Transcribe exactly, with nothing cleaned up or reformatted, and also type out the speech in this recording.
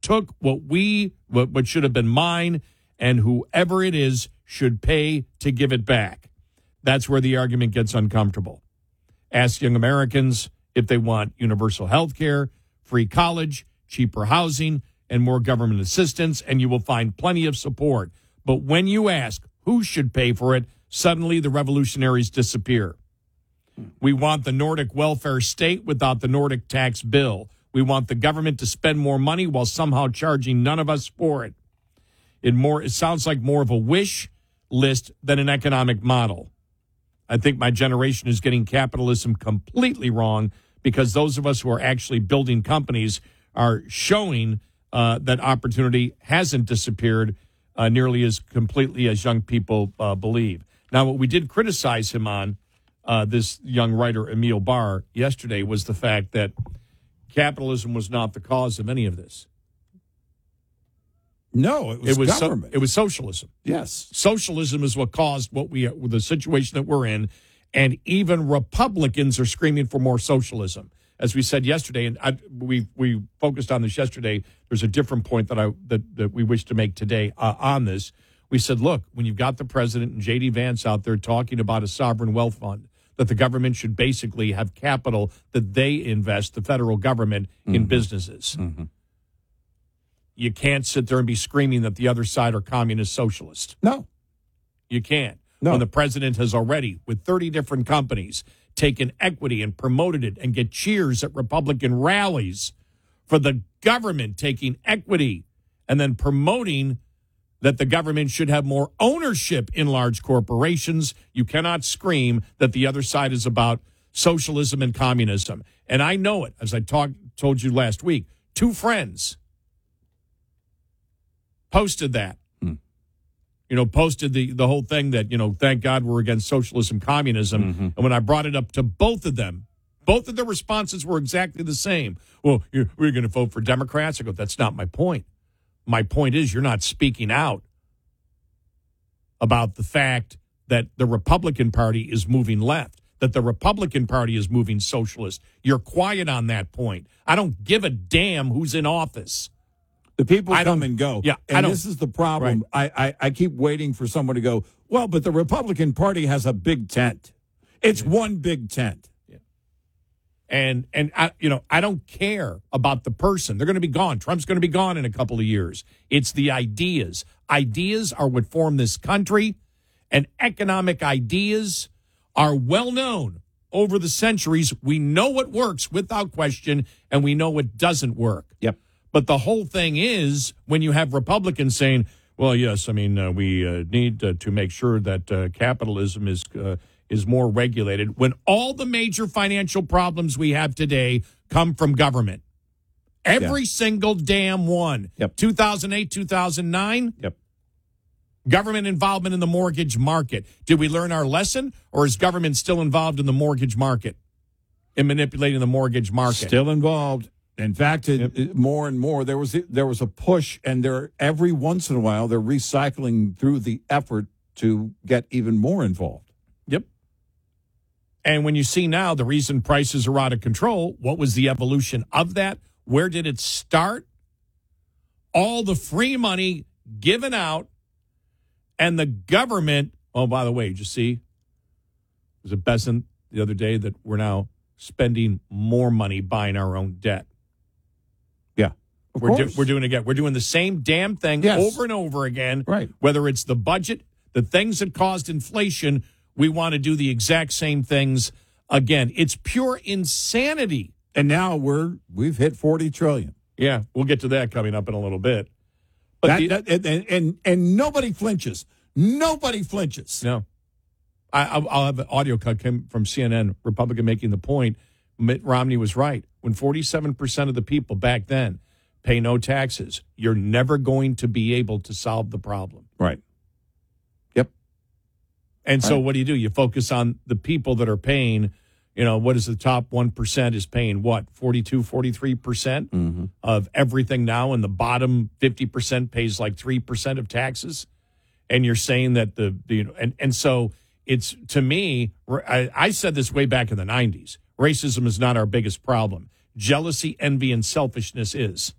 took what we, what, what should have been mine, and whoever it is should pay to give it back. That's where the argument gets uncomfortable. Ask young Americans if they want universal health care, free college, cheaper housing, and more government assistance, and you will find plenty of support. But when you ask who should pay for it, suddenly the revolutionaries disappear. We want the Nordic welfare state without the Nordic tax bill. We want the government to spend more money while somehow charging none of us for it. It more it sounds like more of a wish list than an economic model. I think my generation is getting capitalism completely wrong because those of us who are actually building companies are showing uh, that opportunity hasn't disappeared uh, nearly as completely as young people uh, believe. Now, what we did criticize him on, uh, this young writer, Emil Barr, yesterday was the fact that capitalism was not the cause of any of this. No, it was, it was government. So, it was socialism. Yes. Socialism is what caused what we the situation that we're in, and even Republicans are screaming for more socialism. As we said yesterday, and I, we we focused on this yesterday. There's a different point that I that, that we wish to make today uh, on this. We said, look, when you've got the president and J D Vance out there talking about a sovereign wealth fund, that the government should basically have capital that they invest, the federal government, mm-hmm. in businesses. Mm-hmm. You can't sit there and be screaming that the other side are communist socialist. No. You can't. No. When the president has already, with thirty different companies, taken equity and promoted it and get cheers at Republican rallies for the government taking equity and then promoting that the government should have more ownership in large corporations. You cannot scream that the other side is about socialism and communism. And I know it, as I talked told you last week. Two friends posted that. Hmm. You know, posted the, the whole thing that, you know, thank God we're against socialism, communism. Mm-hmm. And when I brought it up to both of them, both of their responses were exactly the same. Well, you're, we're going to vote for Democrats. I go, that's not my point. My point is you're not speaking out about the fact that the Republican Party is moving left, that the Republican Party is moving socialist. You're quiet on that point. I don't give a damn who's in office. The people I come and go. Yeah, and I don't, this is the problem. Right. I, I, I keep waiting for someone to go, well, but the Republican Party has a big tent. It's yeah. one big tent. Yeah. And, and I, you know, I don't care about the person. They're going to be gone. Trump's going to be gone in a couple of years. It's the ideas. Ideas are what form this country, and economic ideas are well known over the centuries. We know what works without question, and we know what doesn't work. Yep. But the whole thing is when you have Republicans saying, well, yes, I mean, uh, we uh, need uh, to make sure that uh, capitalism is uh, is more regulated, when all the major financial problems we have today come from government. Every yeah. single damn one. Yep. two thousand eight, two thousand nine. Yep. Government involvement in the mortgage market. Did we learn our lesson, or is government still involved in the mortgage market, in manipulating the mortgage market? Still involved. In fact, it, yep. it, more and more, there was there was a push, and they're every once in a while they're recycling through the effort to get even more involved. Yep. And when you see now the reason prices are out of control, what was the evolution of that? Where did it start? All the free money given out, and the government. Oh, by the way, did you see? There's a Besant the other day that we're now spending more money buying our own debt. Yeah, of we're, course. Do, we're doing again. We're doing the same damn thing yes. over and over again. Right. Whether it's the budget, the things that caused inflation, we want to do the exact same things again. It's pure insanity. And now we're we've hit forty trillion. Yeah, we'll get to that coming up in a little bit. But that, the, that, and, and and nobody flinches. Nobody flinches. No. I, I'll have an audio cut from C N N, Republican making the point. Mitt Romney was right. When forty-seven percent of the people back then pay no taxes, you're never going to be able to solve the problem. Right. Yep. And so right. what do you do? You focus on the people that are paying, you know, what is the top one percent is paying what, forty-two, forty-three percent mm-hmm. of everything now, and the bottom fifty percent pays like three percent of taxes. And you're saying that the, the you know, and, and so it's, to me, I, I said this way back in the nineties. Racism is not our biggest problem. Jealousy, envy, and selfishness is.